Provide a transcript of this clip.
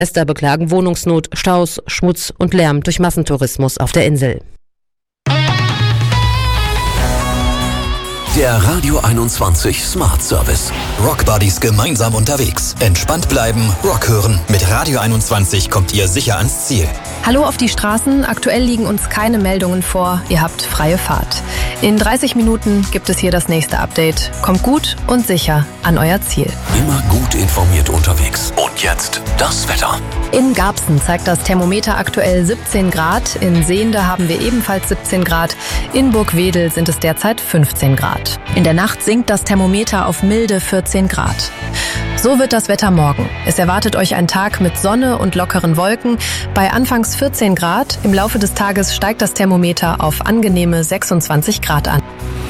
Gäste beklagen Wohnungsnot, Staus, Schmutz und Lärm durch Massentourismus auf der Insel. Der Radio 21 Smart Service. Rock Buddies gemeinsam unterwegs. Entspannt bleiben, Rock hören. Mit Radio 21 kommt ihr sicher ans Ziel. Hallo auf die Straßen. Aktuell liegen uns keine Meldungen vor. Ihr habt freie Fahrt. In 30 Minuten gibt es hier das nächste Update. Kommt gut und sicher an euer Ziel. Immer gut informiert unterwegs. Und jetzt das Wetter. In Garbsen zeigt das Thermometer aktuell 17 Grad. In Sehnde haben wir ebenfalls 17 Grad. In Burgwedel sind es derzeit 15 Grad. In der Nacht sinkt das Thermometer auf milde 14 Grad. So wird das Wetter morgen. Es erwartet euch ein Tag mit Sonne und lockeren Wolken. Bei anfangs 14 Grad. Im Laufe des Tages steigt das Thermometer auf angenehme 26 Grad an.